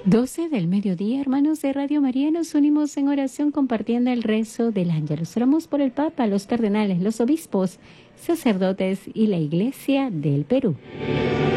12 del mediodía, hermanos de Radio María, nos unimos en oración compartiendo el rezo del Ángelus. Oramos por el Papa, los cardenales, los obispos, sacerdotes y la Iglesia del Perú.